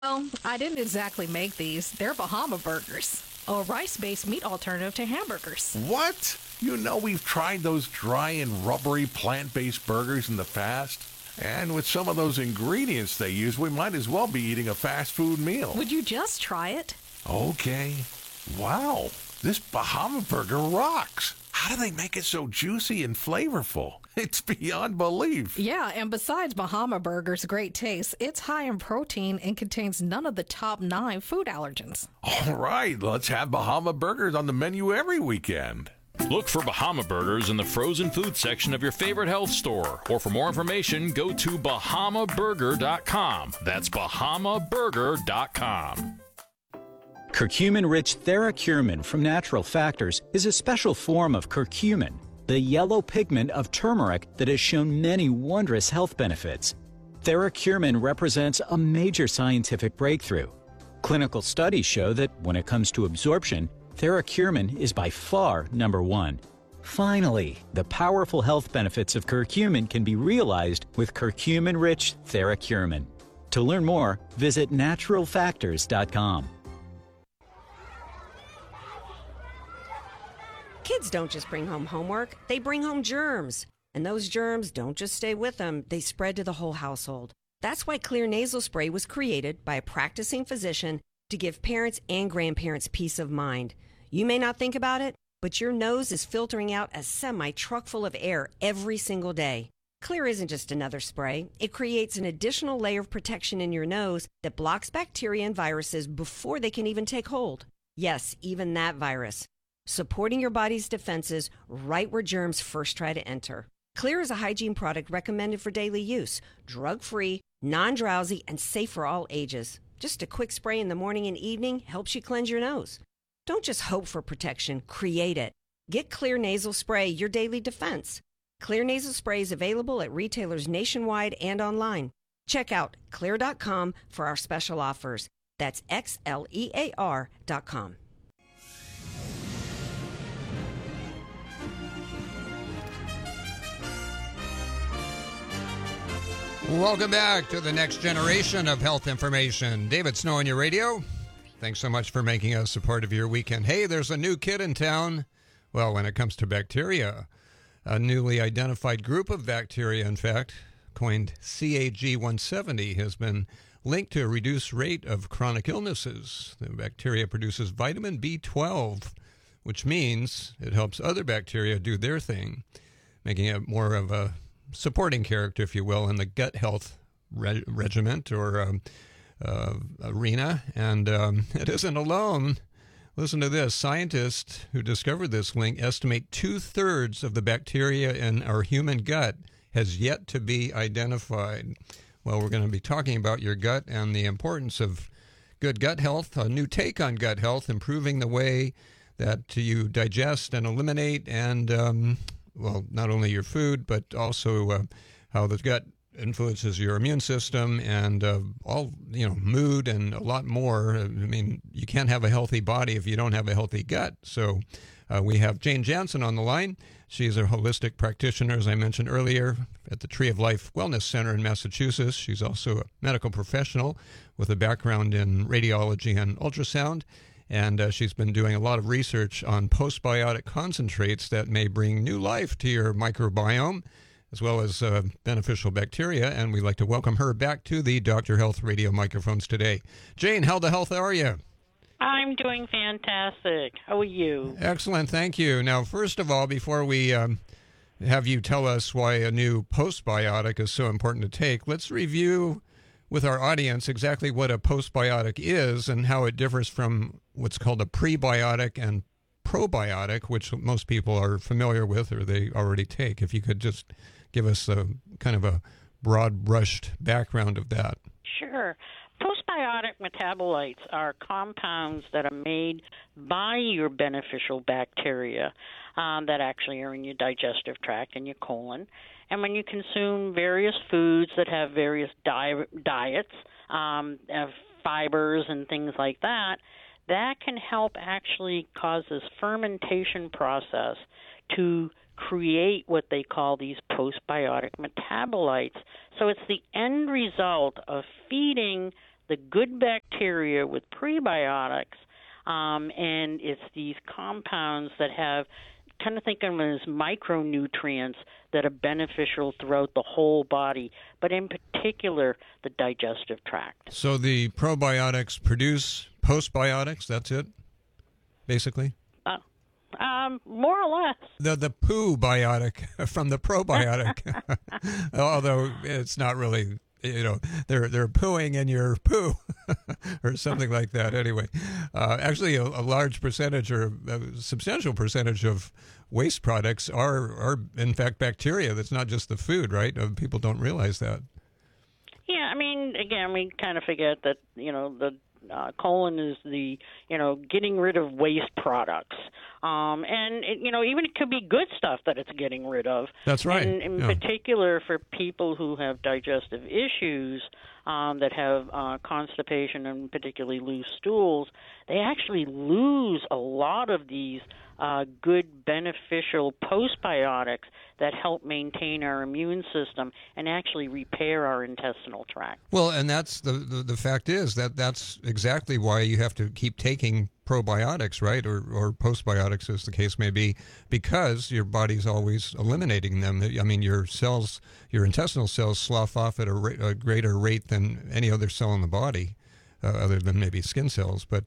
Well, I didn't exactly make these. They're Bahama Burgers, a rice-based meat alternative to hamburgers. What? You know we've tried those dry and rubbery plant-based burgers in the past. And with some of those ingredients they use, we might as well be eating a fast food meal. Would you just try it? Okay. Wow, this Bahama Burger rocks. How do they make it so juicy and flavorful? It's beyond belief. Yeah, and besides Bahama Burger's great taste, it's high in protein and contains none of the top 9 food allergens. All right, let's have Bahama Burgers on the menu every weekend. Look for Bahama Burgers in the frozen food section of your favorite health store. Or for more information, go to bahamaburger.com. That's bahamaburger.com. Curcumin-rich TheraCurmin from Natural Factors is a special form of curcumin, the yellow pigment of turmeric that has shown many wondrous health benefits. TheraCurmin represents a major scientific breakthrough. Clinical studies show that when it comes to absorption, TheraCurmin is by far number one. Finally, the powerful health benefits of curcumin can be realized with curcumin-rich TheraCurmin. To learn more, visit naturalfactors.com. Kids don't just bring home homework, they bring home germs. And those germs don't just stay with them, they spread to the whole household. That's why Clear Nasal Spray was created by a practicing physician to give parents and grandparents peace of mind. You may not think about it, but your nose is filtering out a semi-truck full of air every single day. Clear isn't just another spray. It creates an additional layer of protection in your nose that blocks bacteria and viruses before they can even take hold. Yes, even that virus. Supporting your body's defenses right where germs first try to enter. Clear is a hygiene product recommended for daily use, drug-free, non-drowsy, and safe for all ages. Just a quick spray in the morning and evening helps you cleanse your nose. Don't just hope for protection, create it. Get Clear Nasal Spray, your daily defense. Clear Nasal Spray is available at retailers nationwide and online. Check out Xlear.com for our special offers. That's Xlear.com. Welcome back to the next generation of health information. David Snow on your radio. Thanks so much for making us a part of your weekend. Hey, there's a new kid in town. Well, when it comes to bacteria, a newly identified group of bacteria, in fact, coined CAG170, has been linked to a reduced rate of chronic illnesses. The bacteria produces vitamin B12, which means it helps other bacteria do their thing, making it more of a supporting character, if you will, in the gut health regiment or arena. And it isn't alone. Listen to this. Scientists who discovered this link estimate 2/3 of the bacteria in our human gut has yet to be identified. Well, we're going to be talking about your gut and the importance of good gut health, a new take on gut health, improving the way that you digest and eliminate and well, not only your food, but also how the gut influences your immune system and all, mood and a lot more. I mean, you can't have a healthy body if you don't have a healthy gut. So we have Jane Jansen on the line. She's a holistic practitioner, as I mentioned earlier, at the Tree of Life Wellness Center in Massachusetts. She's also a medical professional with a background in radiology and ultrasound. And she's been doing a lot of research on postbiotic concentrates that may bring new life to your microbiome, as well as beneficial bacteria. And we'd like to welcome her back to the Dr. Health radio microphones today. Jane, how the health are you? I'm doing fantastic. How are you? Excellent, thank you. Now, first of all, before we have you tell us why a new postbiotic is so important to take, let's review with our audience exactly what a postbiotic is and how it differs from what's called a prebiotic and probiotic, which most people are familiar with or they already take. If you could just give us a kind of a broad-brushed background of that. Sure. Postbiotic metabolites are compounds that are made by your beneficial bacteria that actually are in your digestive tract and your colon. And when you consume various foods that have various diets, fibers and things like that, that can help actually cause this fermentation process to create what they call these postbiotic metabolites. So it's the end result of feeding the good bacteria with prebiotics, and it's these compounds that have, kind of think of them as micronutrients that are beneficial throughout the whole body, but in particular the digestive tract. So the probiotics produce postbiotics, that's it, basically? More or less. The poo biotic from the probiotic, although it's not really, they're pooing in your poo or something like that. Anyway, actually, a large percentage or a substantial percentage of waste products are in fact bacteria. That's not just the food, right? People don't realize that. Yeah, I mean, again, we kind of forget that the colon is the getting rid of waste products, and even it could be good stuff that it's getting rid of. That's right. And in particular for people who have digestive issues, that have constipation and particularly loose stools, they actually lose a lot of these good beneficial postbiotics that help maintain our immune system and actually repair our intestinal tract. Well, and that's the fact is that's exactly why you have to keep taking probiotics, right, or postbiotics, as the case may be, because your body's always eliminating them. I mean, your cells, your intestinal cells, slough off at a greater rate than any other cell in the body, other than maybe skin cells, but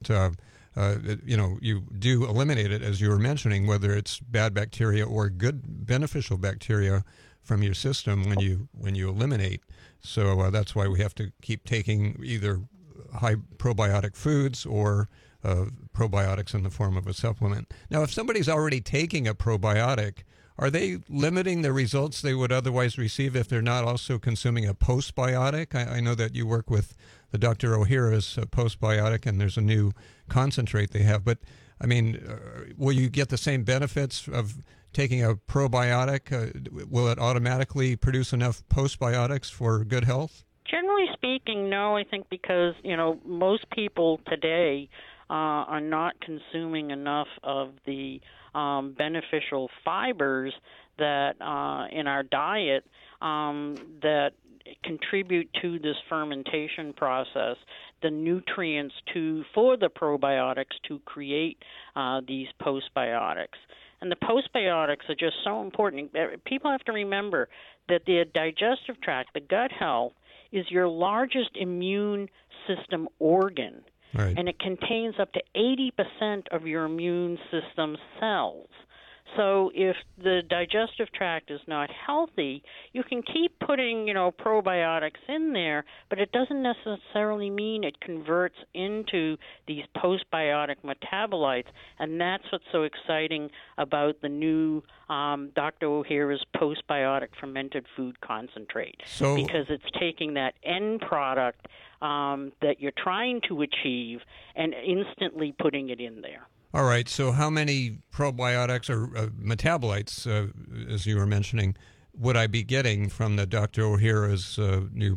you do eliminate it, as you were mentioning, whether it's bad bacteria or good beneficial bacteria from your system when you eliminate. So that's why we have to keep taking either high probiotic foods or probiotics in the form of a supplement. Now, if somebody's already taking a probiotic, are they limiting the results they would otherwise receive if they're not also consuming a postbiotic? I know that you work with the Dr. Ohhira's postbiotic, and there's a new concentrate they have. But, I mean, will you get the same benefits of taking a probiotic? Will it automatically produce enough postbiotics for good health? Generally speaking, no. I think because, most people today are not consuming enough of the beneficial fibers that in our diet that contribute to this fermentation process, the nutrients for the probiotics to create these postbiotics. And the postbiotics are just so important. People have to remember that the digestive tract, the gut health, is your largest immune system organ. Right. And it contains up to 80% of your immune system cells. So if the digestive tract is not healthy, you can keep putting, probiotics in there, but it doesn't necessarily mean it converts into these postbiotic metabolites, and that's what's so exciting about the new Dr. Ohhira's postbiotic fermented food concentrate, because it's taking that end product that you're trying to achieve and instantly putting it in there. All right, so how many probiotics or metabolites, as you were mentioning, would I be getting from the Dr. Ohhira's new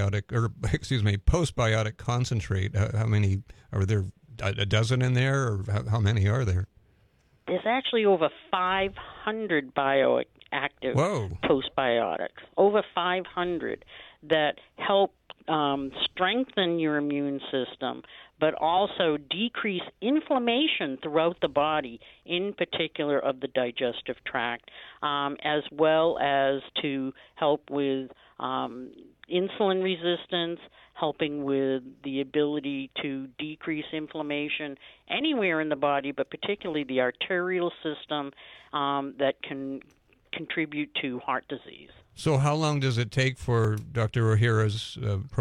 postbiotic concentrate? How many are there? A dozen in there, or how many are there? There's actually over 500 bioactive postbiotics, over 500 that help strengthen your immune system, but also decrease inflammation throughout the body, in particular of the digestive tract, as well as to help with insulin resistance, helping with the ability to decrease inflammation anywhere in the body, but particularly the arterial system that can contribute to heart disease. So how long does it take for Dr. Ohhira's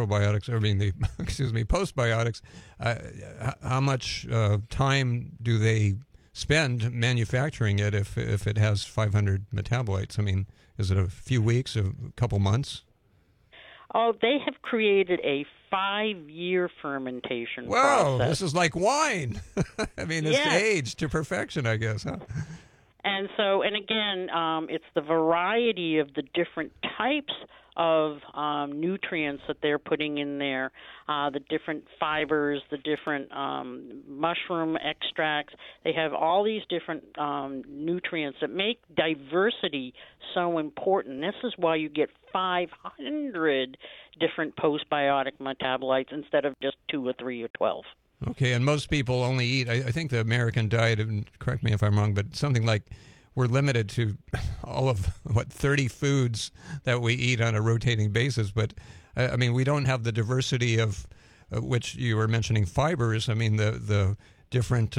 postbiotics? How much time do they spend manufacturing it if it has 500 metabolites? I mean, is it a few weeks, a couple months? Oh, they have created a 5-year fermentation process. Wow, this is like wine. I mean, it's aged to perfection, I guess, huh? And so, and again, it's the variety of the different types of nutrients that they're putting in there, the different fibers, the different mushroom extracts. They have all these different nutrients that make diversity so important. This is why you get 500 different postbiotic metabolites instead of just 2 or 3 or 12. Okay, and most people only eat, I think the American diet, and correct me if I'm wrong, but something like we're limited to all of, 30 foods that we eat on a rotating basis. But, I mean, we don't have the diversity of which you were mentioning fibers. I mean, the different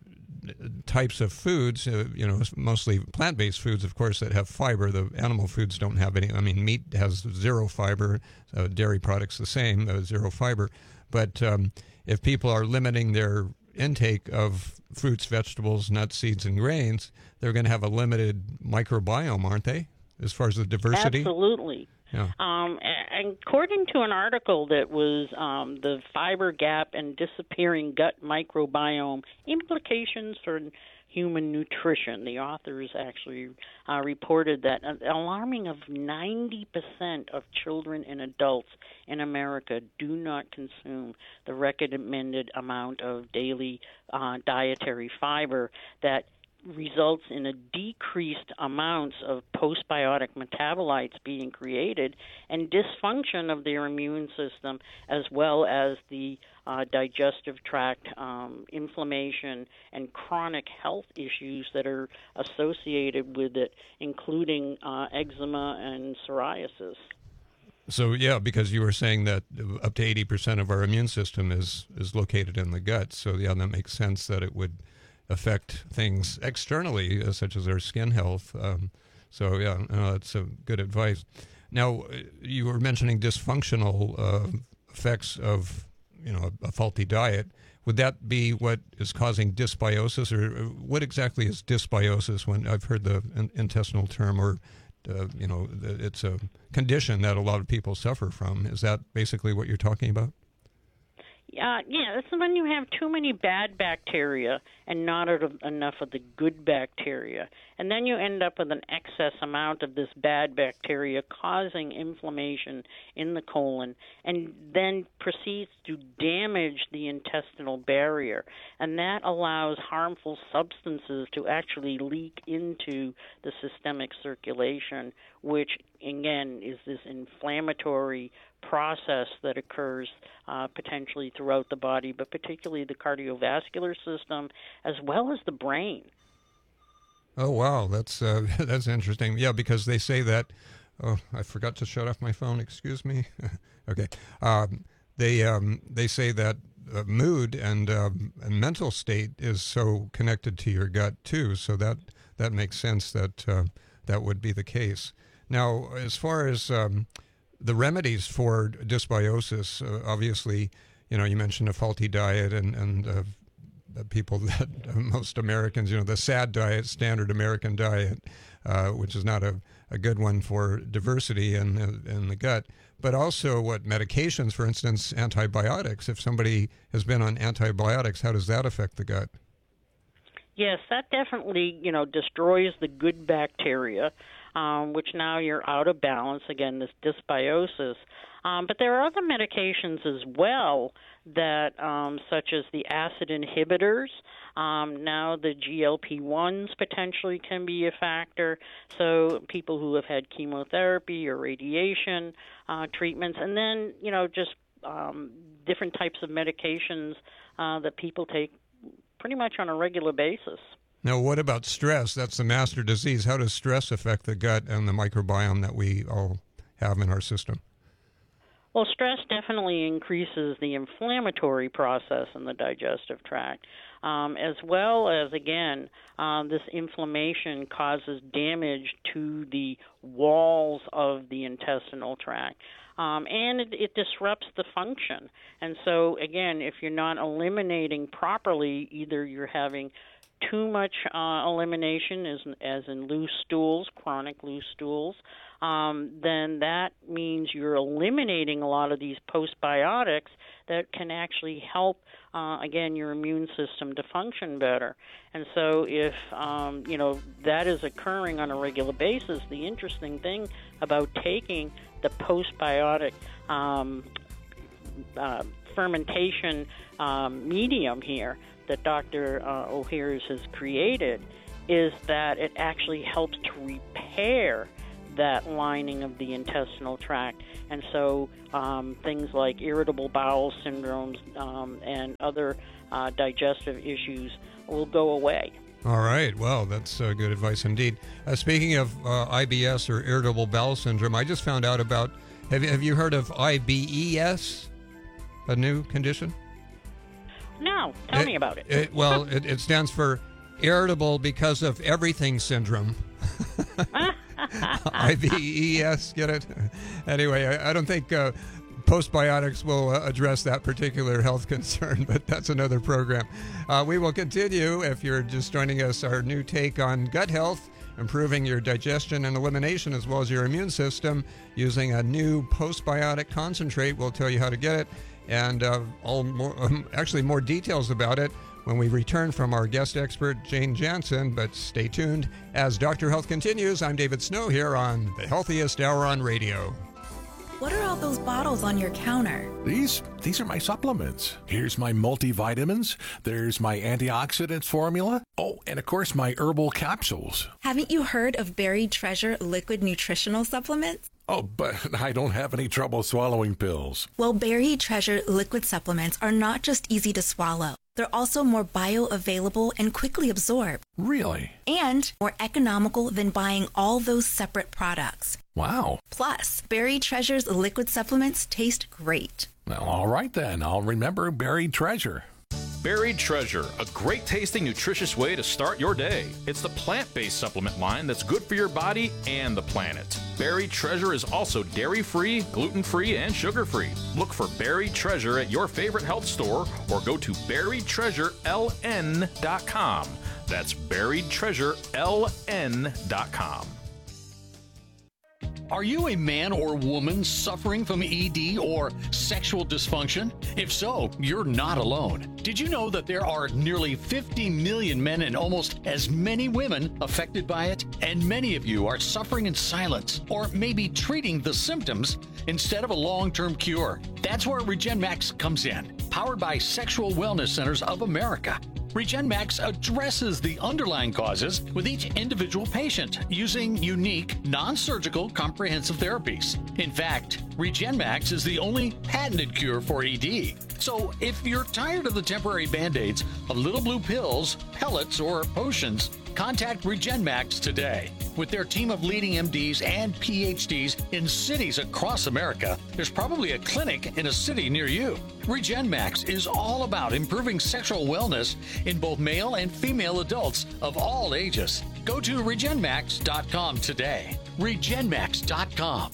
types of foods, mostly plant-based foods, of course, that have fiber. The animal foods don't have any. I mean, meat has zero fiber. Dairy products the same, zero fiber. But if people are limiting their intake of fruits, vegetables, nuts, seeds, and grains, they're going to have a limited microbiome, aren't they, as far as the diversity? Absolutely. Yeah. And according to an article that was the fiber gap and disappearing gut microbiome implications for human nutrition, the authors actually reported that an alarming of 90% of children and adults in America do not consume the recommended amount of daily dietary fiber that results in a decreased amounts of postbiotic metabolites being created and dysfunction of their immune system, as well as the digestive tract inflammation and chronic health issues that are associated with it, including eczema and psoriasis. So, yeah, because you were saying that up to 80% of our immune system is located in the gut. So, yeah, that makes sense that it would affect things externally, such as our skin health. So, yeah, that's a good advice. Now, you were mentioning dysfunctional effects of, a faulty diet. Would that be what is causing dysbiosis, or what exactly is dysbiosis? When I've heard the intestinal term, or it's a condition that a lot of people suffer from. Is that basically what you're talking about? Yeah, that's when you have too many bad bacteria and not enough of the good bacteria. And then you end up with an excess amount of this bad bacteria causing inflammation in the colon and then proceeds to damage the intestinal barrier. And that allows harmful substances to actually leak into the systemic circulation, which, again, is this inflammatory process that occurs potentially throughout the body, but particularly the cardiovascular system as well as the brain. Oh, wow, that's interesting. Yeah, because they say that. Oh, I forgot to shut off my phone. Excuse me. Okay, they say that mood and mental state is so connected to your gut too. So that makes sense that that would be the case. Now, as far as the remedies for dysbiosis, obviously, you mentioned a faulty diet and people that most Americans, the SAD diet, standard American diet, which is not a good one for diversity in the gut, but also medications, for instance, antibiotics. If somebody has been on antibiotics, how does that affect the gut? Yes, that definitely, destroys the good bacteria, which now you're out of balance, again, this dysbiosis. But there are other medications as well that, such as the acid inhibitors. Now the GLP-1s potentially can be a factor. So people who have had chemotherapy or radiation treatments, and then, just different types of medications that people take pretty much on a regular basis. Now, what about stress? That's the master disease. How does stress affect the gut and the microbiome that we all have in our system? Well, stress definitely increases the inflammatory process in the digestive tract, as well as, again, this inflammation causes damage to the walls of the intestinal tract. And it disrupts the function. And so, again, if you're not eliminating properly, either you're having too much elimination, as in loose stools, chronic loose stools, then that means you're eliminating a lot of these postbiotics that can actually help, again, your immune system to function better. And so if, that is occurring on a regular basis, the interesting thing about taking the postbiotic fermentation medium here that Dr. Ohhira's has created is that it actually helps to repair that lining of the intestinal tract. And so things like irritable bowel syndromes and other digestive issues will go away. All right. Well, that's good advice indeed. Speaking of IBS or irritable bowel syndrome, I just found out about, have you heard of IBES, a new condition? No. Tell me about it. It stands for irritable because of everything syndrome. IBES, get it? Anyway, I don't think postbiotics will address that particular health concern, but that's another program. We will continue, if you're just joining us, our new take on gut health, improving your digestion and elimination as well as your immune system using a new postbiotic concentrate. We'll tell you how to get it and more details about it when we return from our guest expert, Jane Jansen. But stay tuned as Dr. Health continues. I'm David Snow here on The Healthiest Hour on Radio. What are all those bottles on your counter? These are my supplements. Here's my multivitamins. There's my antioxidants formula. Oh, and of course my herbal capsules. Haven't you heard of Buried Treasure liquid nutritional supplements? Oh, but I don't have any trouble swallowing pills. Well, Buried Treasure liquid supplements are not just easy to swallow. They're also more bioavailable and quickly absorbed. Really? And more economical than buying all those separate products. Wow. Plus, Buried Treasure's liquid supplements taste great. Well, all right then. I'll remember Buried Treasure. Buried Treasure, a great tasting, nutritious way to start your day. It's the plant-based supplement line that's good for your body and the planet. Buried Treasure is also dairy-free, gluten-free, and sugar-free. Look for Buried Treasure at your favorite health store or go to buriedtreasureln.com. That's buriedtreasureln.com. Are you a man or woman suffering from ED or sexual dysfunction? If so, you're not alone. Did you know that there are nearly 50 million men and almost as many women affected by it? And many of you are suffering in silence or maybe treating the symptoms instead of a long-term cure. That's where RegenMax comes in, powered by Sexual Wellness Centers of America. RegenMax addresses the underlying causes with each individual patient using unique, non-surgical, comprehensive therapies. In fact, RegenMax is the only patented cure for ED. So if you're tired of the temporary Band-Aids of little blue pills, pellets, or potions, contact RegenMax today. With their team of leading MDs and PhDs in cities across America, there's probably a clinic in a city near you. RegenMax is all about improving sexual wellness in both male and female adults of all ages. Go to RegenMax.com today. RegenMax.com.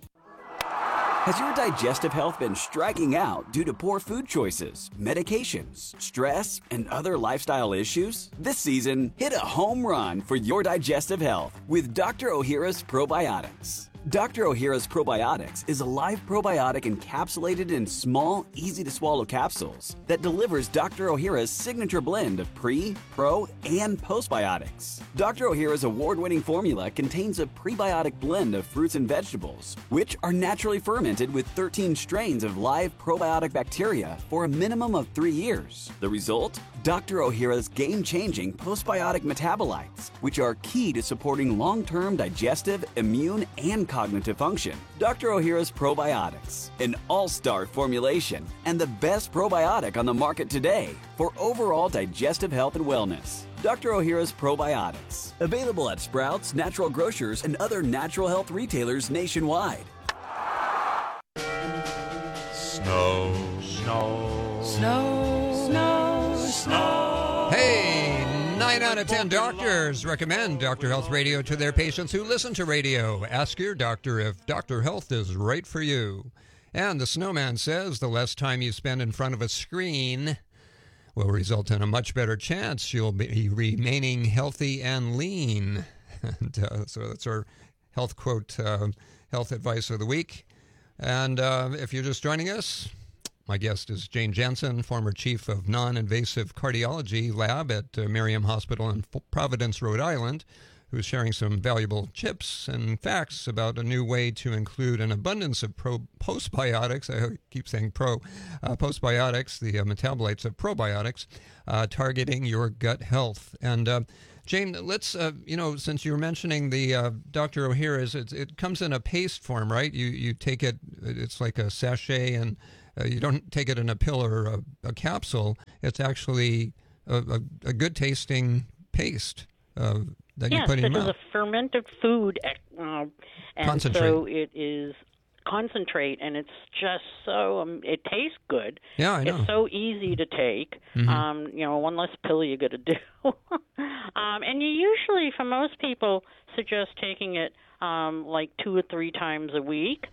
Has your digestive health been striking out due to poor food choices, medications, stress, and other lifestyle issues? This season, hit a home run for your digestive health with Dr. Ohhira's Probiotics. Dr. Ohhira's Probiotics is a live probiotic encapsulated in small, easy-to-swallow capsules that delivers Dr. Ohhira's signature blend of pre, pro, and postbiotics. Dr. Ohhira's award-winning formula contains a prebiotic blend of fruits and vegetables, which are naturally fermented with 13 strains of live probiotic bacteria for a minimum of 3 years. The result? Dr. Ohhira's game-changing postbiotic metabolites, which are key to supporting long-term digestive, immune, and cognitive function. Dr. Ohhira's Probiotics, an all-star formulation and the best probiotic on the market today for overall digestive health and wellness. Dr. Ohhira's Probiotics, available at Sprouts, Natural Grocers, and other natural health retailers nationwide. Snow, snow, Snow, snow, snow. Hey, 9 out of 10 doctors recommend Dr. Health Radio to their patients who listen to radio. Ask your doctor if Dr. Health is right for you. And the Snowman says the less time you spend in front of a screen will result in a much better chance you'll be remaining healthy and lean. And, so that's our health quote, health advice of the week. And if you're just joining us, my guest is Jane Jansen, former chief of non-invasive cardiology lab at Miriam Hospital in Providence, Rhode Island, who's sharing some valuable tips and facts about a new way to include an abundance of postbiotics. I keep saying postbiotics, the metabolites of probiotics, targeting your gut health. And Jane, let's, since you were mentioning the Dr. Ohhira's, it comes in a paste form, right? You take it, it's like a sachet, and you don't take it in a pill or a capsule. It's actually a good tasting paste that you put in your mouth. Yes, it is a fermented food, and concentrate. So it is concentrate, and it's just so it tastes good. Yeah, I know. It's so easy to take. Mm-hmm. One less pill you got to do. And you usually, for most people, suggest taking it like 2 or 3 times a week.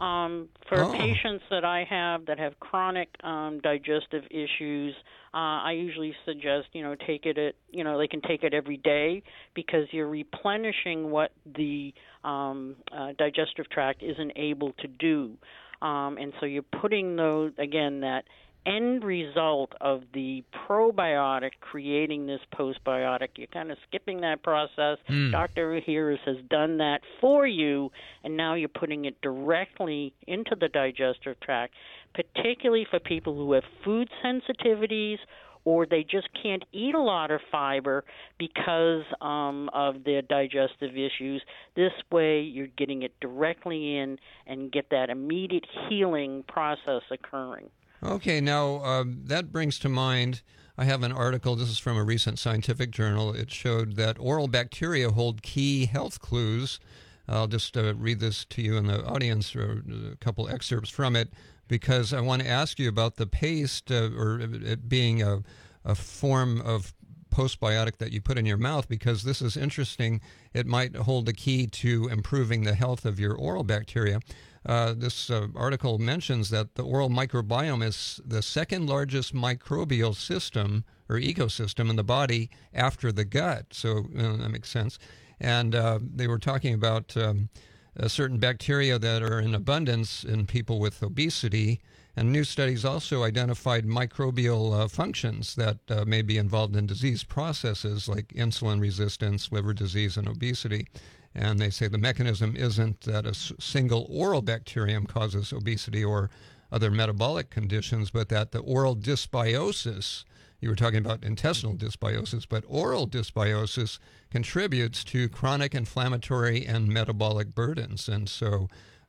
For patients that I have that have chronic digestive issues, I usually suggest, take it at, they can take it every day, because you're replenishing what the digestive tract isn't able to do. And so you're putting that end result of the probiotic creating this postbiotic. You're kind of skipping that process. Dr. Ohhira's has done that for you, and now you're putting it directly into the digestive tract, particularly for people who have food sensitivities, or they just can't eat a lot of fiber because of their digestive issues. This way you're getting it directly in and get that immediate healing process occurring. Okay, now that brings to mind, I have an article, this is from a recent scientific journal. It showed that oral bacteria hold key health clues. I'll just read this to you in the audience, or a couple excerpts from it, because I want to ask you about the paste, or it being a form of postbiotic that you put in your mouth, because this is interesting. It might hold the key to improving the health of your oral bacteria. This article mentions that the oral microbiome is the second largest microbial system or ecosystem in the body after the gut. So that makes sense. And they were talking about certain bacteria that are in abundance in people with obesity. And new studies also identified microbial functions that may be involved in disease processes like insulin resistance, liver disease, and obesity. And they say the mechanism isn't that a single oral bacterium causes obesity or other metabolic conditions, but that the oral dysbiosis, you were talking about intestinal dysbiosis, but oral dysbiosis contributes to chronic inflammatory and metabolic burdens. And so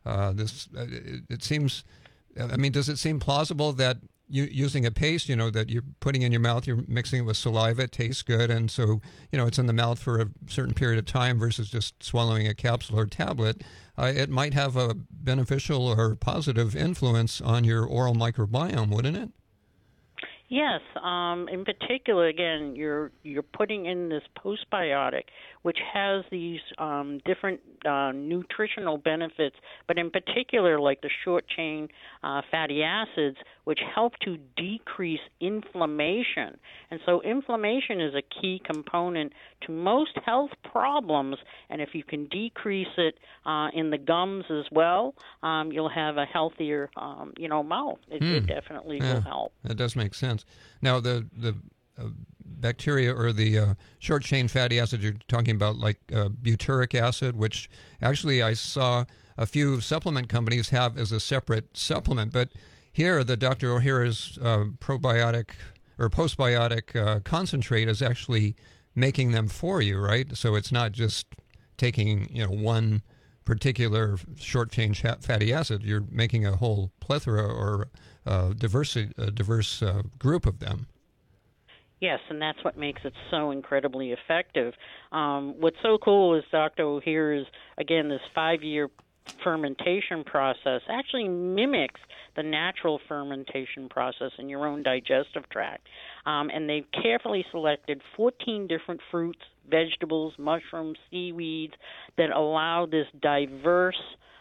it seems, does it seem plausible that using a paste, that you're putting in your mouth, you're mixing it with saliva, it tastes good, and so, it's in the mouth for a certain period of time versus just swallowing a capsule or tablet, it might have a beneficial or positive influence on your oral microbiome, wouldn't it? Yes. In particular, again, you're putting in this postbiotic, which has these different nutritional benefits, but in particular, like the short-chain fatty acids, which help to decrease inflammation. And so inflammation is a key component to most health problems, and if you can decrease it in the gums as well, you'll have a healthier, mouth. It definitely will help. That does make sense. Now, the bacteria or the short-chain fatty acids you're talking about, like butyric acid, which actually I saw a few supplement companies have as a separate supplement. But here, the Dr. Ohhira's probiotic or postbiotic concentrate is actually making them for you, right? So it's not just taking, one particular short-chain fatty acid. You're making a whole plethora or diverse group of them. Yes, and that's what makes it so incredibly effective. What's so cool is Dr. Ohhira's, again, this 5-year fermentation process actually mimics the natural fermentation process in your own digestive tract. And they've carefully selected 14 different fruits, vegetables, mushrooms, seaweeds that allow this diverse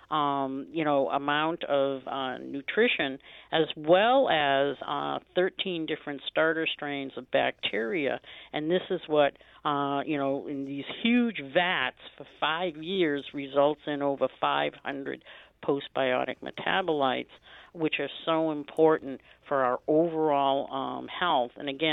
amount of nutrition, as well as 13 different starter strains of bacteria. And this is what, in these huge vats for 5 years results in over 500 postbiotic metabolites, which are so important for our overall health. And again,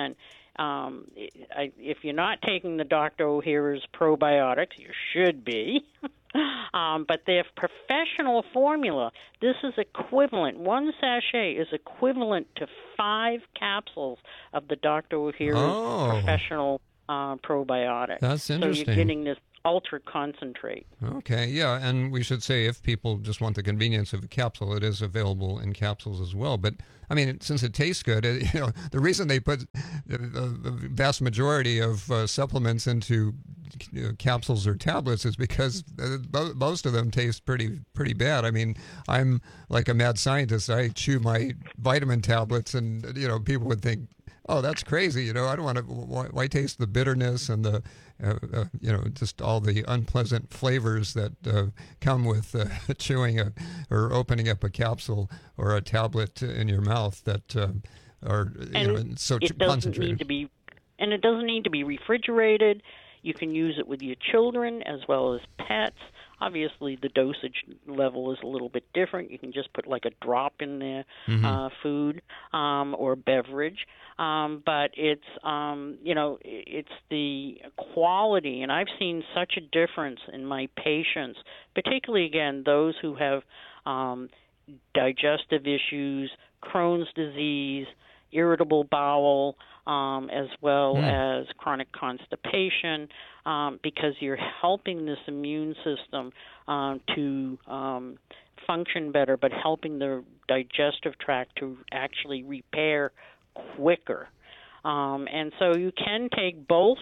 if you're not taking the Dr. O'Hara's probiotics, you should be. But their professional formula, this is equivalent. One sachet is equivalent to 5 capsules of the Dr. O'Hara's professional probiotic. That's interesting. So you're getting this ultra concentrate. Okay, yeah, and we should say if people just want the convenience of a capsule, it is available in capsules as well. But I mean, since it tastes good, the reason they put the vast majority of supplements into capsules or tablets is because most of them taste pretty bad. I mean, I'm like a mad scientist. I chew my vitamin tablets, and people would think, oh, that's crazy. I don't want to. Why taste the bitterness and the just all the unpleasant flavors that come with chewing or opening up a capsule or a tablet in your mouth that are so concentrated. And it doesn't need to be refrigerated. You can use it with your children as well as pets. Obviously, the dosage level is a little bit different. You can just put like a drop in their food or beverage. But it's, it's the quality. And I've seen such a difference in my patients, particularly, again, those who have digestive issues, Crohn's disease, irritable bowel, as well as chronic constipation, because you're helping this immune system to function better, but helping the digestive tract to actually repair quicker. And so you can take both,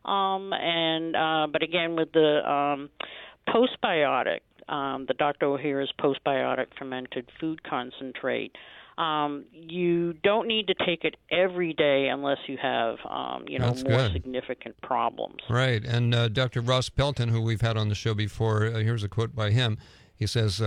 but again, with the postbiotic, the Dr. O'Hara's postbiotic fermented food concentrate, you don't need to take it every day unless you have, more significant problems. Right. And Dr. Ross Pelton, who we've had on the show before, here's a quote by him. He says,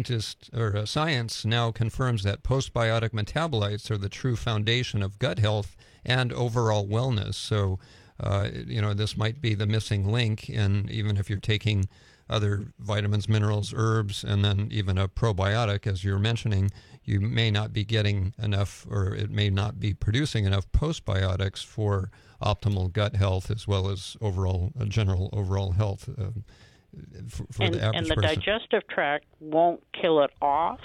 science now confirms that postbiotic metabolites are the true foundation of gut health and overall wellness. So, this might be the missing link, and even if you're taking other vitamins, minerals, herbs, and then even a probiotic, as you're mentioning, you may not be getting enough, or it may not be producing enough postbiotics for optimal gut health as well as general overall health for the average person. And the digestive tract won't kill it off.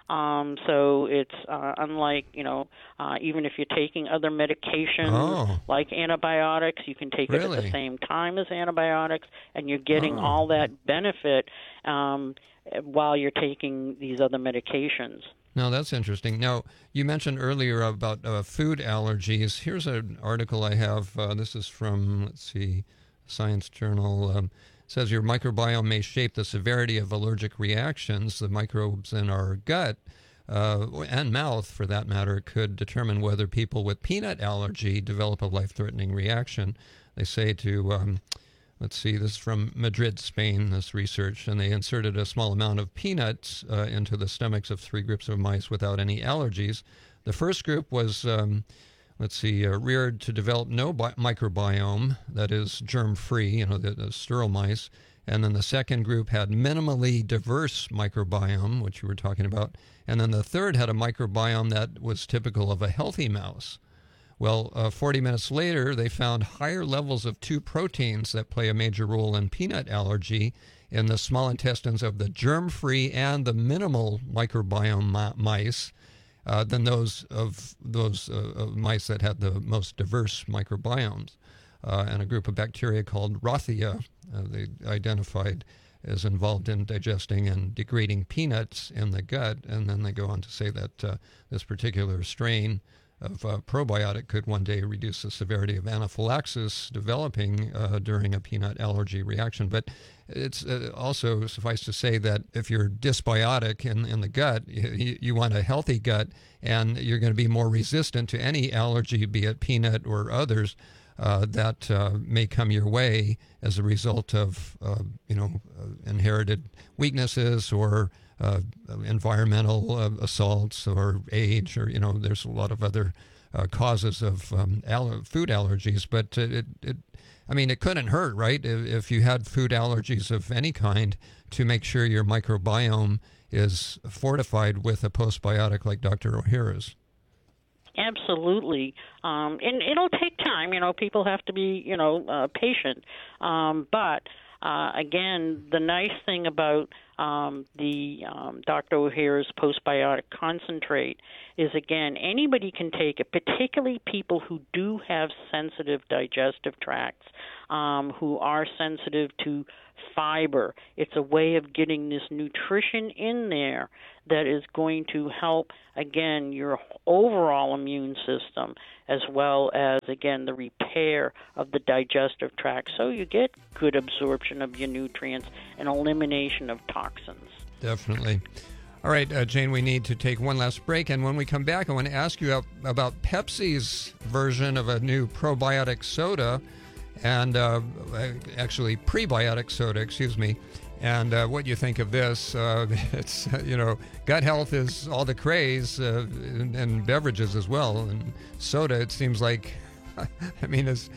So it's unlike, even if you're taking other medications like antibiotics, you can take it at the same time as antibiotics, and you're getting all that benefit while you're taking these other medications. Now, that's interesting. Now, you mentioned earlier about food allergies. Here's an article I have. This is from, Science Journal. Says your microbiome may shape the severity of allergic reactions. The microbes in our gut and mouth, for that matter, could determine whether people with peanut allergy develop a life-threatening reaction. They say to, this is from Madrid, Spain, this research, and they inserted a small amount of peanuts into the stomachs of 3 groups of mice without any allergies. The first group was reared to develop no microbiome, that is germ-free, the sterile mice. And then the second group had minimally diverse microbiome, which you were talking about. And then the third had a microbiome that was typical of a healthy mouse. Well, 40 minutes later, they found higher levels of 2 proteins that play a major role in peanut allergy in the small intestines of the germ-free and the minimal microbiome mice. Than those mice that had the most diverse microbiomes. And a group of bacteria called Rothia, they identified as involved in digesting and degrading peanuts in the gut. And then they go on to say that this particular strain of probiotic could one day reduce the severity of anaphylaxis developing during a peanut allergy reaction. But it's also suffice to say that if you're dysbiotic in the gut, you want a healthy gut, and you're going to be more resistant to any allergy, be it peanut or others, that may come your way as a result of inherited weaknesses or environmental assaults or age, or there's a lot of other causes of food allergies. But it couldn't hurt, right? If you had food allergies of any kind, to make sure your microbiome is fortified with a postbiotic like Dr. O'Hara's. Absolutely. And it'll take time. People have to be, patient. But again, the nice thing about the Dr. Ohhira's postbiotic concentrate is, again, anybody can take it, particularly people who do have sensitive digestive tracts, who are sensitive to fiber. It's a way of getting this nutrition in there that is going to help, again, your overall immune system, as well as, again, the repair of the digestive tract, so you get good absorption of your nutrients and elimination of toxins. Definitely. All right, Jane, we need to take one last break, and when we come back, I want to ask you about Pepsi's version of a new probiotic soda, and actually prebiotic soda, excuse me, and what you think of this. It's, gut health is all the craze, and beverages as well, and soda, it seems like, is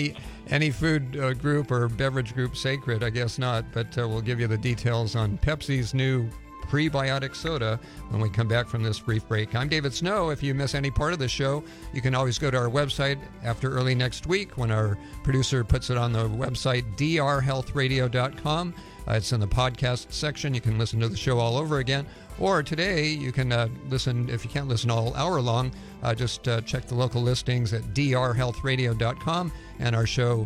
any food group or beverage group sacred? I guess not, but we'll give you the details on Pepsi's new prebiotic soda when we come back from this brief break. I'm David Snow. If you miss any part of the show, you can always go to our website after early next week when our producer puts it on the website, drhealthradio.com. It's in the podcast section. You can listen to the show all over again. Or today, you can listen, if you can't listen all hour long, just check the local listings at drhealthradio.com. And our show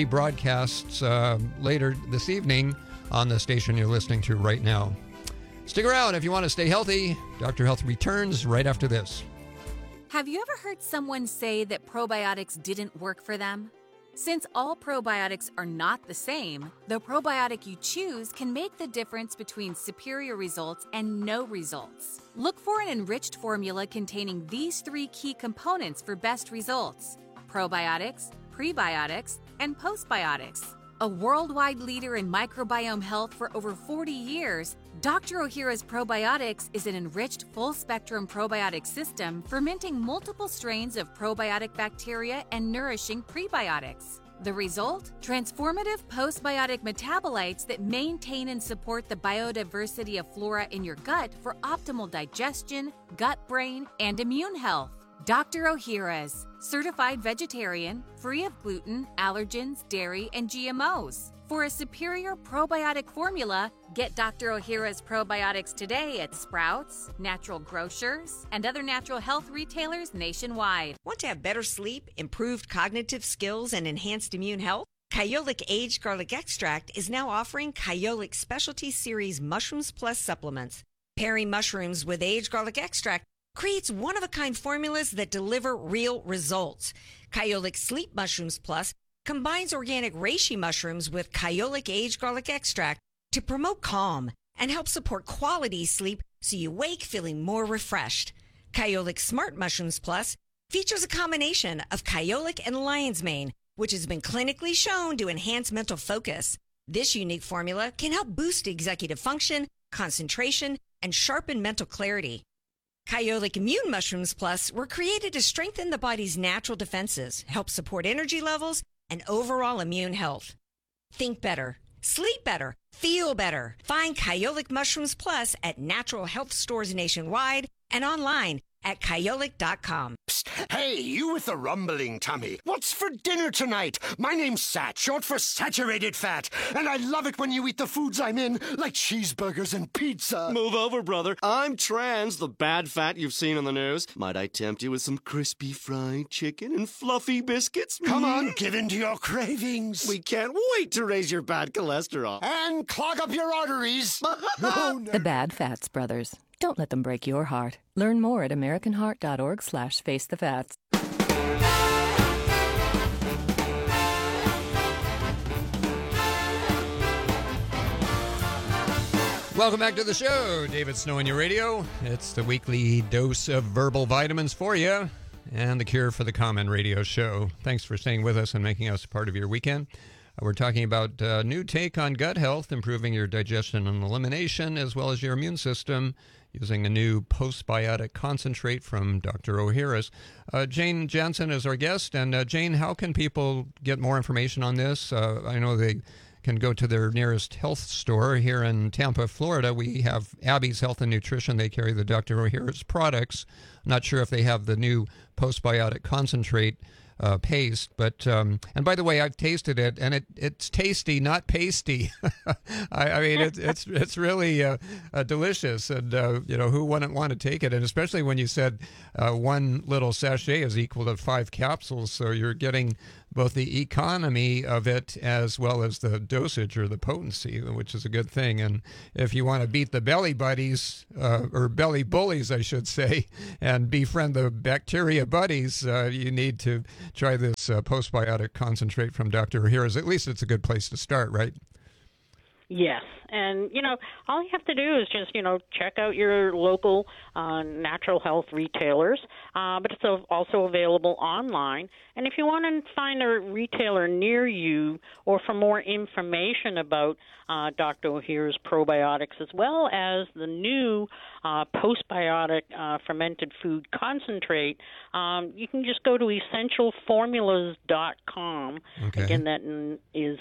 rebroadcasts later this evening on the station you're listening to right now. Stick around if you want to stay healthy. Dr. Health returns right after this. Have you ever heard someone say that probiotics didn't work for them? Since all probiotics are not the same, the probiotic you choose can make the difference between superior results and no results. Look for an enriched formula containing these 3 key components for best results: probiotics, prebiotics, and postbiotics. A worldwide leader in microbiome health for over 40 years, Dr. Ohhira's Probiotics is an enriched full-spectrum probiotic system fermenting multiple strains of probiotic bacteria and nourishing prebiotics. The result? Transformative postbiotic metabolites that maintain and support the biodiversity of flora in your gut for optimal digestion, gut-brain, and immune health. Dr. Ohhira's, certified vegetarian, free of gluten, allergens, dairy, and GMOs. For a superior probiotic formula, get Dr. Ohhira's probiotics today at Sprouts, Natural Grocers, and other natural health retailers nationwide. Want to have better sleep, improved cognitive skills, and enhanced immune health? Kyolic Aged Garlic Extract is now offering Kyolic Specialty Series Mushrooms Plus supplements. Pairing mushrooms with aged garlic extract creates one-of-a-kind formulas that deliver real results. Kyolic Sleep Mushrooms Plus combines organic reishi mushrooms with Kyolic Aged Garlic Extract to promote calm and help support quality sleep so you wake feeling more refreshed. Kyolic Smart Mushrooms Plus features a combination of Kyolic and lion's mane, which has been clinically shown to enhance mental focus. This unique formula can help boost executive function, concentration, and sharpen mental clarity. Kyolic Immune Mushrooms Plus were created to strengthen the body's natural defenses, help support energy levels, and overall immune health. Think better, sleep better, feel better. Find Kyolic Mushrooms Plus at natural health stores nationwide and online at kyolic.com. Psst. Hey, you with the rumbling tummy. What's for dinner tonight? My name's Sat, short for saturated fat. And I love it when you eat the foods I'm in, like cheeseburgers and pizza. Move over, brother. I'm trans, the bad fat you've seen on the news. Might I tempt you with some crispy fried chicken and fluffy biscuits? Come on, give in to your cravings. We can't wait to raise your bad cholesterol. And clog up your arteries. No. The Bad Fats Brothers. Don't let them break your heart. Learn more at AmericanHeart.org/FaceTheFats. Welcome back to the show. David Snow on your radio. It's the weekly dose of verbal vitamins for you and the cure for the common radio show. Thanks for staying with us and making us part of your weekend. We're talking about a new take on gut health, improving your digestion and elimination, as well as your immune system, using a new postbiotic concentrate from Dr. Ohhira's. Jane Jansen is our guest. And Jane, how can people get more information on this? I know they can go to their nearest health store. Here in Tampa, Florida, we have Abby's Health and Nutrition. They carry the Dr. Ohhira's products. not sure if they have the new postbiotic concentrate paste, but and by the way, I've tasted it, and it's tasty, not pasty. I mean, it's really delicious, and who wouldn't want to take it? And especially when you said one little sachet is equal to 5 capsules, so you're getting both the economy of it as well as the dosage or the potency, which is a good thing. And if you want to beat the belly buddies, or belly bullies, I should say, and befriend the bacteria buddies, you need to try this postbiotic concentrate from Dr. O'Hara's. At least it's a good place to start, right? Yes, and all you have to do is just check out your local natural health retailers, but it's also available online. And if you want to find a retailer near you, or for more information about Dr. O'Hara's probiotics, as well as the new postbiotic fermented food concentrate, you can just go to essentialformulas.com. Okay. Again, that is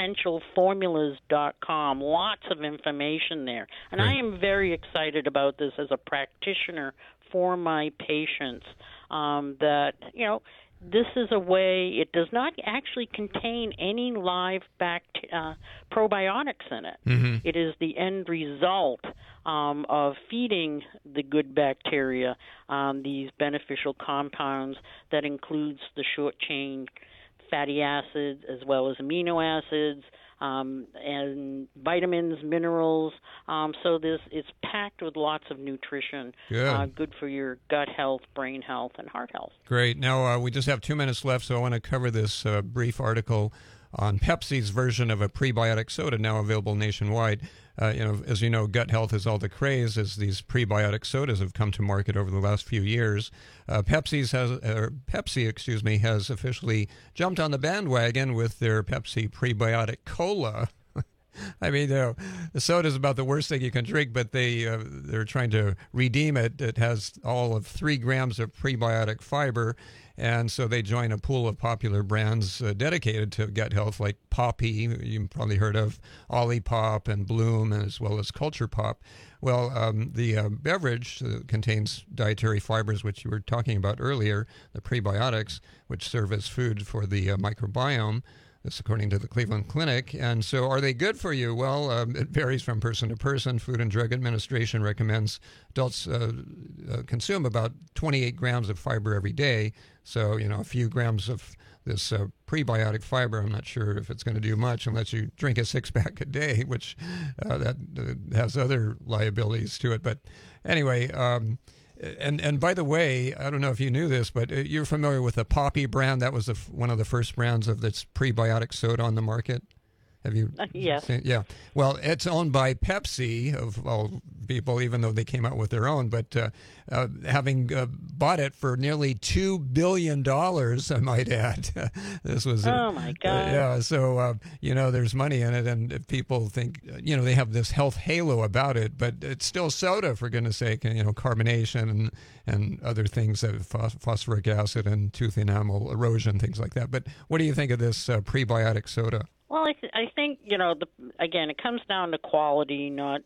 essentialformulas.com. Lots of information there. And I am very excited about this as a practitioner for my patients, that, this is a way, it does not actually contain any live probiotics in it. Mm-hmm. It is the end result of feeding the good bacteria these beneficial compounds that includes the short-chain fatty acids as well as amino acids, and vitamins, minerals. So it's packed with lots of nutrition. Good for your gut health, brain health, and heart health. Great. Now, we just have 2 minutes left, so I want to cover this brief article on Pepsi's version of a prebiotic soda now available nationwide. As you know, gut health is all the craze as these prebiotic sodas have come to market over the last few years. Pepsi has officially jumped on the bandwagon with their Pepsi Prebiotic Cola. I mean, the soda is about the worst thing you can drink, but they're trying to redeem it. It has all of 3 grams of prebiotic fiber, and so they join a pool of popular brands dedicated to gut health, like Poppi, you've probably heard of, Olipop and Bloom, as well as Culture Pop. Well, the beverage contains dietary fibers, which you were talking about earlier, the prebiotics, which serve as food for the microbiome. This according to the Cleveland Clinic. And so are they good for you? Well, it varies from person to person. Food and Drug Administration recommends adults consume about 28 grams of fiber every day. So, a few grams of this prebiotic fiber, I'm not sure if it's going to do much unless you drink a 6-pack a day, which that has other liabilities to it. But anyway, and by the way, I don't know if you knew this, but you're familiar with the Poppi brand. That was one of the first brands of this prebiotic soda on the market. Have you? Yes. Seen? Yeah. Well, it's owned by Pepsi, of all people, even though they came out with their own. But having bought it for nearly $2 billion, I might add. This was. Oh my God. Yeah. So there's money in it, and people think they have this health halo about it, but it's still soda, for goodness sake. And carbonation and other things, phosphoric acid and tooth enamel erosion, things like that. But what do you think of this prebiotic soda? Well, I think, again, it comes down to quality, not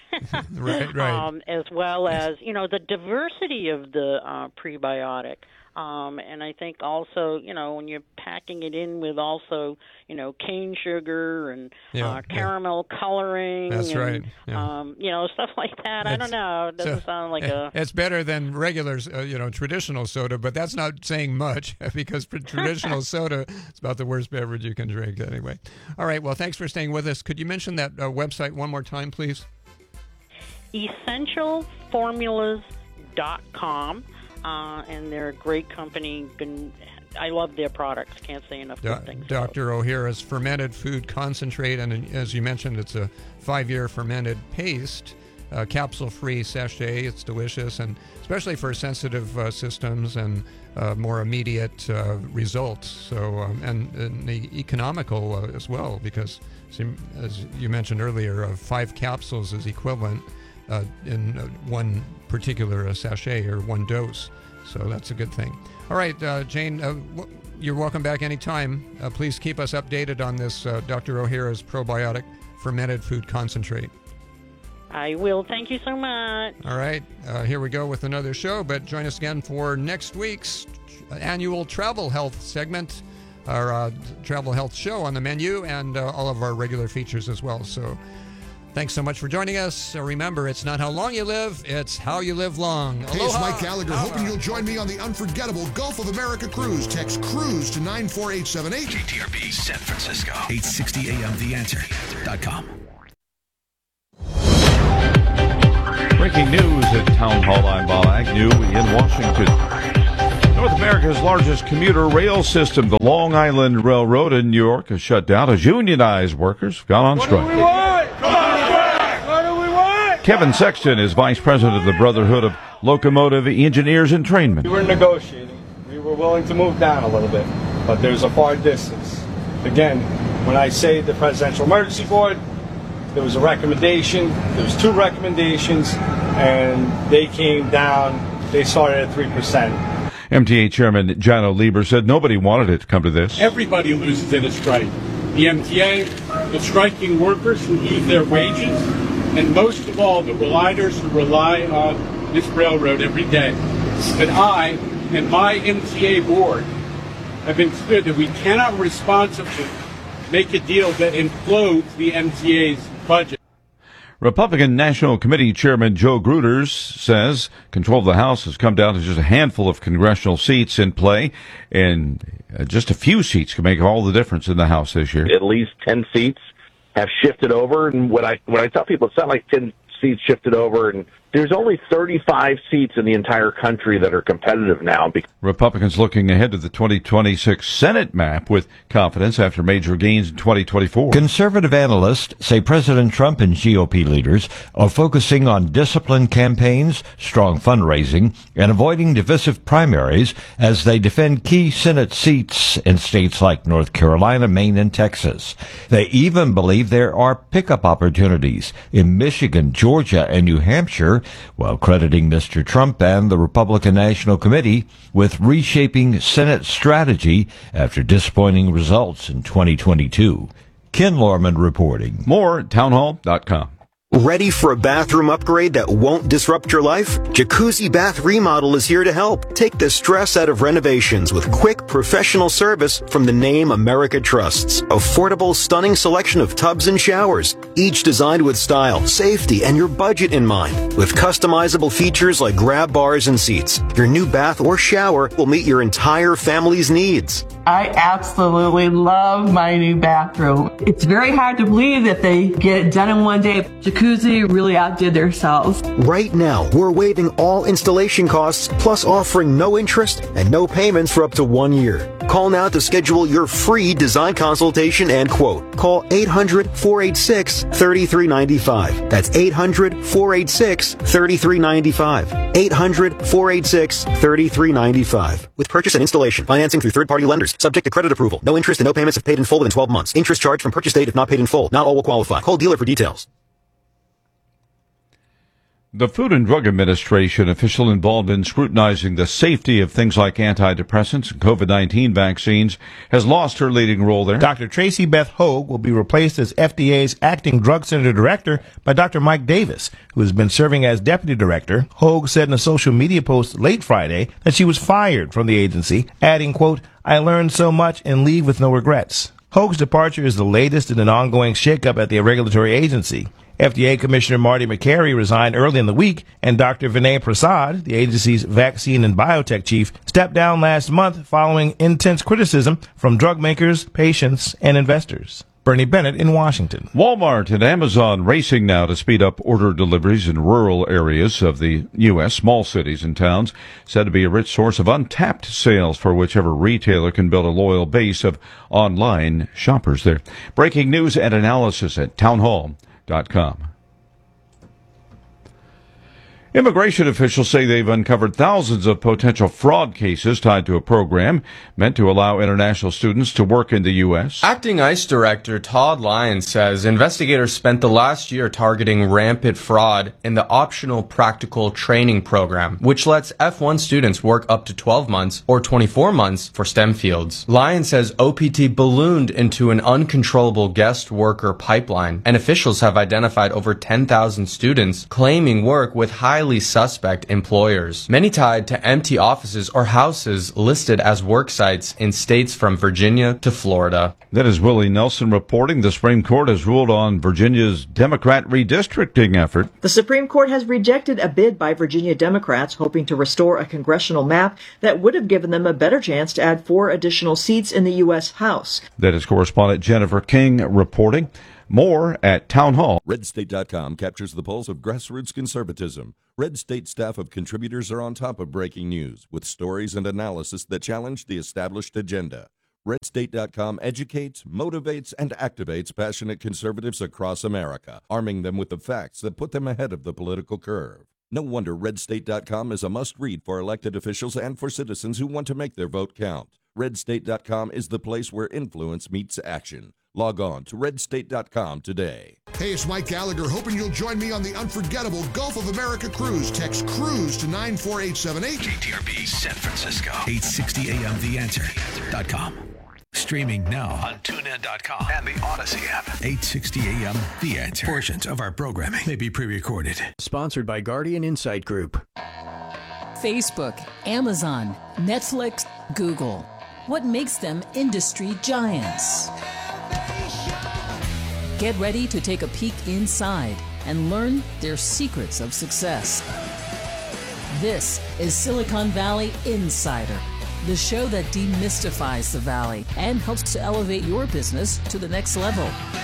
right. As well as, the diversity of the prebiotic. And I think also, when you're packing it in with also, cane sugar and caramel coloring. That's and, right. Yeah. Stuff like that. I don't know. It doesn't sound like a... It's better than regular, traditional soda, but that's not saying much because traditional soda is about the worst beverage you can drink anyway. All right. Well, thanks for staying with us. Could you mention that website one more time, please? Essentialformulas.com. And they're a great company. I love their products. Can't say enough good things. Dr. O'Hara's fermented food concentrate, and as you mentioned, it's a 5-year fermented paste, capsule-free sachet. It's delicious, and especially for sensitive systems and more immediate results. So, and economical as well, because as you mentioned earlier, 5 capsules is equivalent in one particular sachet or one dose. So that's a good thing. All right, Jane, you're welcome back anytime. Please keep us updated on this Dr. O'Hara's probiotic fermented food concentrate. I will. Thank you so much. All right, here we go with another show, but join us again for next week's annual travel health segment, our travel health show on the menu, and all of our regular features as well. So thanks so much for joining us. Remember, it's not how long you live, it's how you live long. Hey, it's Mike Gallagher, hoping you'll join me on the unforgettable Gulf of America cruise. Text CRUISE to 94878. KTRB San Francisco, 860 AM TheAnswer.com. Breaking news at Town Hall. I'm Bob Agnew in Washington. North America's largest commuter rail system, the Long Island Railroad in New York, has shut down as unionized workers have gone on strike. What do we want? What do we want? Kevin Sexton is vice president of the Brotherhood of Locomotive Engineers and Trainmen. We were negotiating. We were willing to move down a little bit, but there's a far distance. Again, when I say the Presidential Emergency Board, there was a recommendation, there was 2 recommendations, and they came down, they started at 3%. MTA Chairman Jano Lieber said nobody wanted it to come to this. Everybody loses in a strike. The MTA, the striking workers who lose their wages, and most of all, the riders who rely on this railroad every day. But I and my MTA board have been clear that we cannot responsibly make a deal that implodes the MTA's budget. Republican National Committee Chairman Joe Gruters says control of the House has come down to just a handful of congressional seats in play, and just a few seats can make all the difference in the House this year. At least 10 seats have shifted over, and when I tell people it's not like 10 seats shifted over, and there's only 35 seats in the entire country that are competitive now. Republicans looking ahead to the 2026 Senate map with confidence after major gains in 2024. Conservative analysts say President Trump and GOP leaders are focusing on disciplined campaigns, strong fundraising, and avoiding divisive primaries as they defend key Senate seats in states like North Carolina, Maine, and Texas. They even believe there are pickup opportunities in Michigan, Georgia, and New Hampshire, while crediting Mr. Trump and the Republican National Committee with reshaping Senate strategy after disappointing results in 2022. Ken Lorman reporting. More at townhall.com. Ready for a bathroom upgrade that won't disrupt your life? Jacuzzi Bath Remodel is here to help. Take the stress out of renovations with quick, professional service from the name America trusts. Affordable, stunning selection of tubs and showers, each designed with style, safety, and your budget in mind. With customizable features like grab bars and seats, your new bath or shower will meet your entire family's needs. I absolutely love my new bathroom. It's very hard to believe that they get it done in one day. Jacuzzi really outdid themselves. Right now, we're waiving all installation costs, plus offering no interest and no payments for up to 1 year. Call now to schedule your free design consultation and quote. Call 800-486-3395. That's 800-486-3395. 800-486-3395. With purchase and installation, financing through third-party lenders. Subject to credit approval. No interest and no payments if paid in full within 12 months. Interest charged from purchase date if not paid in full. Not all will qualify. Call dealer for details. The Food and Drug Administration, official involved in scrutinizing the safety of things like antidepressants and COVID-19 vaccines, has lost her leading role there. Dr. Tracy Beth Hogue will be replaced as FDA's acting drug center director by Dr. Mike Davis, who has been serving as deputy director. Hogue said in a social media post late Friday that she was fired from the agency, adding, quote, "I learned so much and leave with no regrets." Hogue's departure is the latest in an ongoing shakeup at the regulatory agency. FDA Commissioner Marty McCary resigned early in the week, and Dr. Vinay Prasad, the agency's vaccine and biotech chief, stepped down last month following intense criticism from drug makers, patients, and investors. Bernie Bennett in Washington. Walmart and Amazon racing now to speed up order deliveries in rural areas of the U.S., small cities and towns, said to be a rich source of untapped sales for whichever retailer can build a loyal base of online shoppers there. Breaking news and analysis at townhall.com. Immigration officials say they've uncovered thousands of potential fraud cases tied to a program meant to allow international students to work in the U.S. Acting ICE Director Todd Lyons says investigators spent the last year targeting rampant fraud in the optional practical training program, which lets F1 students work up to 12 months or 24 months for STEM fields. Lyons says OPT ballooned into an uncontrollable guest worker pipeline, and officials have identified over 10,000 students claiming work with highly suspect employers, many tied to empty offices or houses listed as work sites in states from Virginia to Florida. That is Willie Nelson reporting. The Supreme Court has ruled on Virginia's Democrat redistricting effort. The Supreme Court has rejected a bid by Virginia Democrats hoping to restore a congressional map that would have given them a better chance to add 4 additional seats in the U.S. House. That is correspondent Jennifer King reporting. More at Town Hall. RedState.com captures the pulse of grassroots conservatism. Red State staff of contributors are on top of breaking news with stories and analysis that challenge the established agenda. RedState.com educates, motivates, and activates passionate conservatives across America, arming them with the facts that put them ahead of the political curve. No wonder RedState.com is a must-read for elected officials and for citizens who want to make their vote count. RedState.com is the place where influence meets action. Log on to RedState.com today. Hey, it's Mike Gallagher, hoping you'll join me on the unforgettable Gulf of America cruise. Text CRUISE to 94878. KTRB San Francisco, 860 AM TheAnswer.com. Streaming now on TuneIn.com and the Odyssey app. 860 AM The Answer. Portions of our programming may be pre-recorded. Sponsored by Guardian Insight Group. Facebook, Amazon, Netflix, Google. What makes them industry giants? Get ready to take a peek inside and learn their secrets of success. This is Silicon Valley Insider, the show that demystifies the Valley and helps to elevate your business to the next level.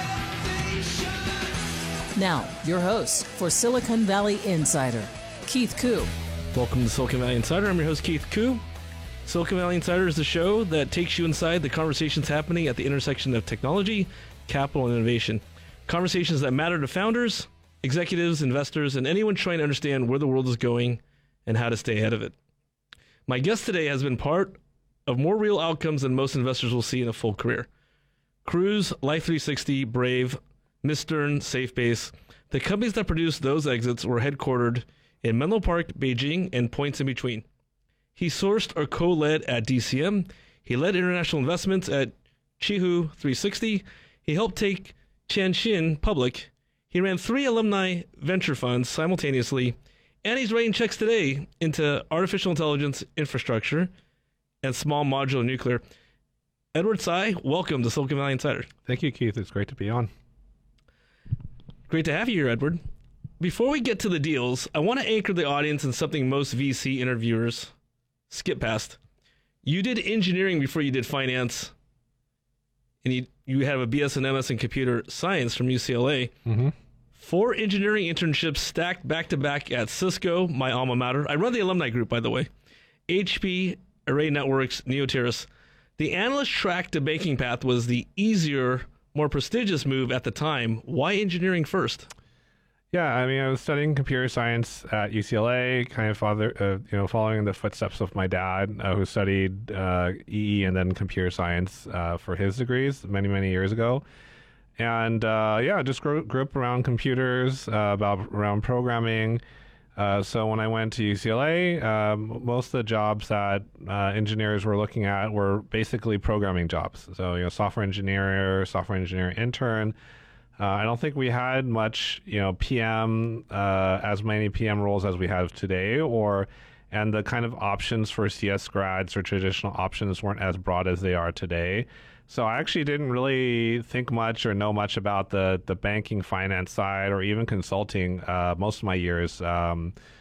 Now, your host for Silicon Valley Insider, Keith Koo. Welcome to Silicon Valley Insider. I'm your host, Keith Koo. Silicon Valley Insider is the show that takes you inside the conversations happening at the intersection of technology, capital, and innovation. Conversations that matter to founders, executives, investors, and anyone trying to understand where the world is going and how to stay ahead of it. My guest today has been part of more real outcomes than most investors will see in a full career. Cruise, Life360, Brave, Mistern, SafeBase, the companies that produced those exits were headquartered in Menlo Park, Beijing, and points in between. He sourced or co-led at DCM. He led international investments at Chihu 360. He helped take Tianxin public. He ran 3 alumni venture funds simultaneously, and he's writing checks today into artificial intelligence infrastructure and small modular nuclear. Edward Tsai, welcome to Silicon Valley Insider. Thank you, Keith. It's great to be on. Great to have you here, Edward. Before we get to the deals, I want to anchor the audience in something most VC interviewers skip past. You did engineering before you did finance, and you have a BS and MS in computer science from UCLA. Mm-hmm. 4 engineering internships stacked back-to-back at Cisco, my alma mater. I run the alumni group, by the way. HP, Array Networks, Neoterras. The analyst track to banking path was the easier, more prestigious move at the time. Why engineering first? Yeah, I mean, I was studying computer science at UCLA, kind of following in the footsteps of my dad, who studied EE and then computer science for his degrees many years ago. And just grew up around computers, around programming. So when I went to UCLA, most of the jobs that engineers were looking at were basically programming jobs. So, software engineer intern. I don't think we had much, PM, as many PM roles as we have today, and the kind of options for CS grads or traditional options weren't as broad as they are today. So I actually didn't really think much or know much about the banking finance side or even consulting most of my years at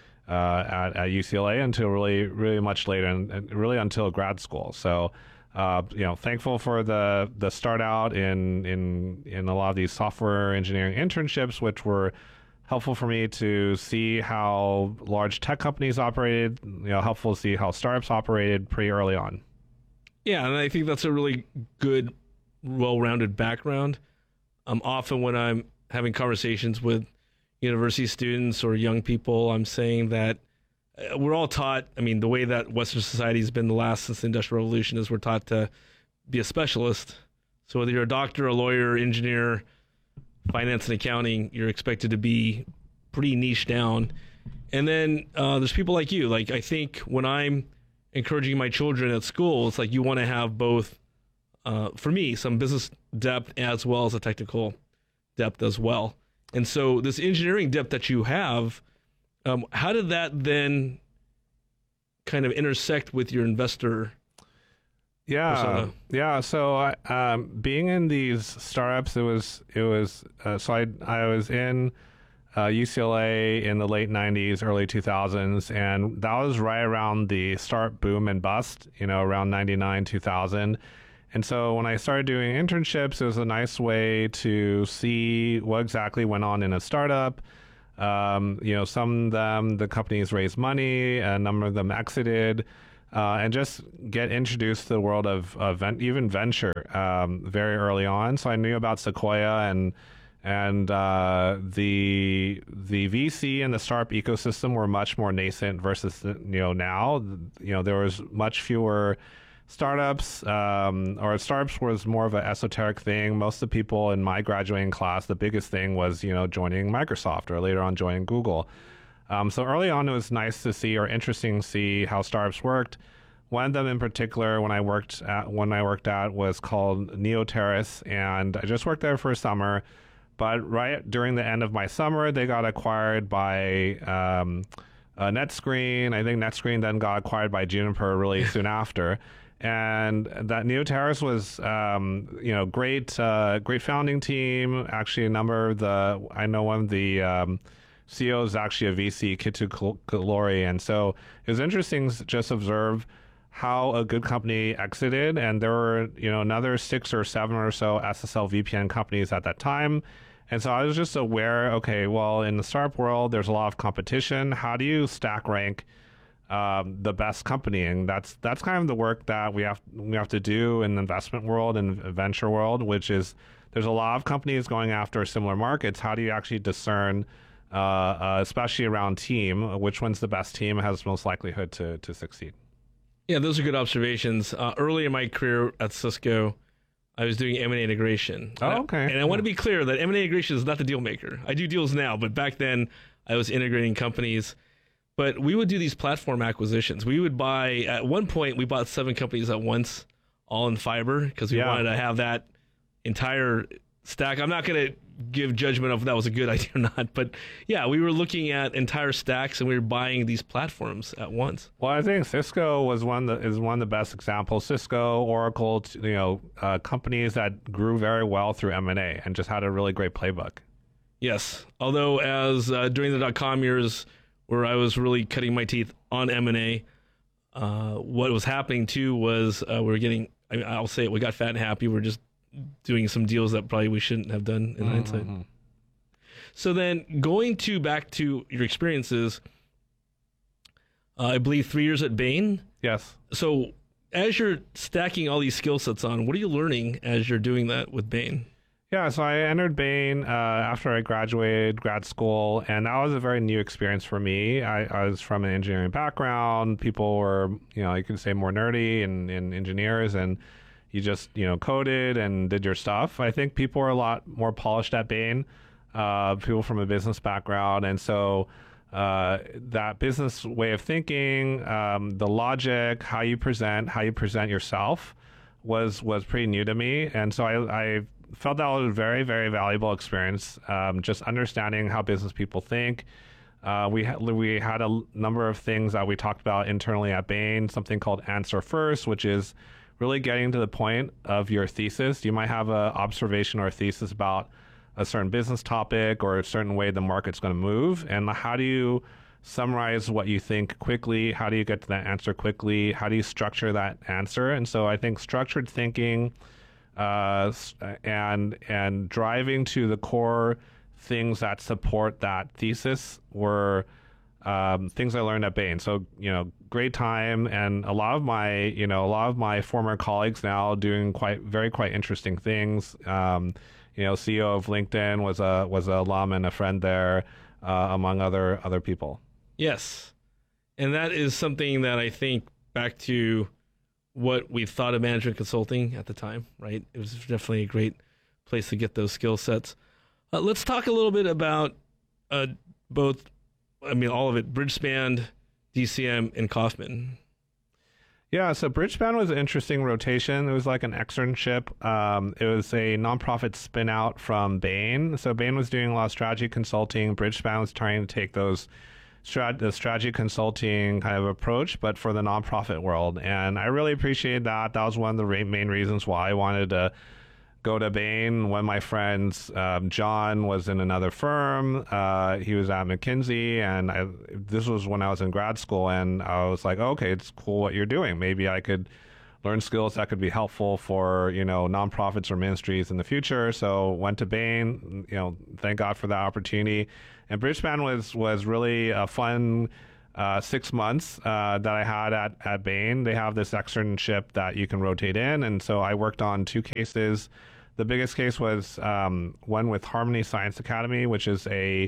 UCLA until really much later and really until grad school. So thankful for the start out in a lot of these software engineering internships, which were helpful for me to see how large tech companies operated, helpful to see how startups operated pretty early on. Yeah, and I think that's a really good, well-rounded background. Often when I'm having conversations with, university students or young people, I'm saying that we're all taught, I mean, the way that Western society has been the last since the Industrial Revolution is we're taught to be a specialist. So whether you're a doctor, a lawyer, engineer, finance and accounting, you're expected to be pretty niche down. And then there's people like you. Like, I think when I'm encouraging my children at school, it's like you want to have both, for me, some business depth as well as a technical depth as well. And so this engineering depth that you have, how did that then kind of intersect with your investor persona? Yeah. So being in these startups, I was in UCLA in the late 90s, early 2000s, and that was right around the start boom and bust, around 99, 2000. And so when I started doing internships, it was a nice way to see what exactly went on in a startup. Some of them, the companies raised money, a number of them exited, and just get introduced to the world of even venture very early on. So I knew about Sequoia and the VC and the startup ecosystem were much more nascent versus now. There was much fewer startups, or startups was more of an esoteric thing. Most of the people in my graduating class, the biggest thing was, joining Microsoft or later on joining Google. So early on, it was nice to see or interesting to see how startups worked. One of them in particular, when I worked at was called Neoterrace, and I just worked there for a summer. But right during the end of my summer, they got acquired by NetScreen. I think NetScreen then got acquired by Juniper really soon after. And that Neoterrace was, great founding team. Actually, I know one of the CEOs is actually a VC, Kitu Kalori. And so it was interesting to just observe how a good company exited. And there were, another 6 or 7 or so SSL VPN companies at that time. And so I was just aware, okay, well, in the startup world, there's a lot of competition. How do you stack rank the best company? And that's kind of the work that we have to do in the investment world and venture world, which is there's a lot of companies going after similar markets. How do you actually discern, especially around team, which one's the best team has most likelihood to succeed? Yeah, those are good observations. Early in my career at Cisco, I was doing M&A integration. Oh, okay. And I want to be clear that M&A integration is not the deal maker. I do deals now, but back then I was integrating companies. But we would do these platform acquisitions. We would buy, at one point, we bought 7 companies at once, all in fiber, because we wanted to have that entire stack. I'm not going to give judgment of if that was a good idea or not, but yeah, we were looking at entire stacks and we were buying these platforms at once. Well, I think Cisco is one of the best examples. Cisco, Oracle, companies that grew very well through M&A and just had a really great playbook. Yes, although as during the .com years, where I was really cutting my teeth on M&A, what was happening too was I'll say it, we got fat and happy. We're just doing some deals that probably we shouldn't have done in hindsight. So then going back to your experiences, I believe 3 years at Bain. Yes. So as you're stacking all these skill sets on, what are you learning as you're doing that with Bain? Yeah, so I entered Bain after I graduated grad school, and that was a very new experience for me. I was from an engineering background. People were, you could say more nerdy and engineers, and you just, coded and did your stuff. I think people are a lot more polished at Bain, people from a business background. And so that business way of thinking, the logic, how you present yourself was pretty new to me. And so I felt that was a very, very valuable experience, just understanding how business people think. We had a number of things that we talked about internally at Bain, something called Answer First, which is really getting to the point of your thesis. You might have an observation or a thesis about a certain business topic or a certain way the market's going to move. And how do you summarize what you think quickly? How do you get to that answer quickly? How do you structure that answer? And so I think structured thinking and driving to the core things that support that thesis were things I learned at Bain. So, great time, and a lot of my former colleagues now doing quite interesting things. CEO of LinkedIn was a alum and a friend there. among other people. Yes. And that is something that I think back to what we thought of management consulting at the time, right? It was definitely a great place to get those skill sets. Let's talk a little bit about both, all of it, Bridgespan, DCM, and Kauffman. Yeah, so Bridgespan was an interesting rotation. It was like an externship. It was a nonprofit spin out from Bain. So Bain was doing a lot of strategy consulting. Bridgespan was trying to take the strategy consulting kind of approach, but for the nonprofit world. And I really appreciated that. That was one of the main reasons why I wanted to go to Bain. One of my friends, John, was in another firm. He was at McKinsey, and this was when I was in grad school, and I was like, okay, it's cool what you're doing. Maybe I could learn skills that could be helpful for, nonprofits or ministries in the future. So went to Bain, thank God for that opportunity. And Bridgespan was really a fun 6 months that I had at Bain. They have this externship that you can rotate in. And so I worked on 2 cases. The biggest case was one with Harmony Science Academy, which is it's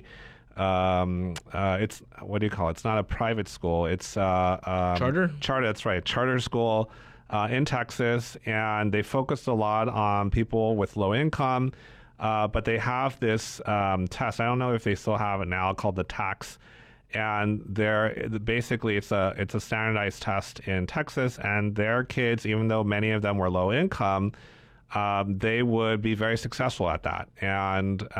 what do you call it? It's not a private school. It's charter. That's right. Charter school in Texas, and they focused a lot on people with low income. But they have this test. I don't know if they still have it now, called the TAX. And basically it's a standardized test in Texas, and their kids, even though many of them were low income, they would be very successful at that. And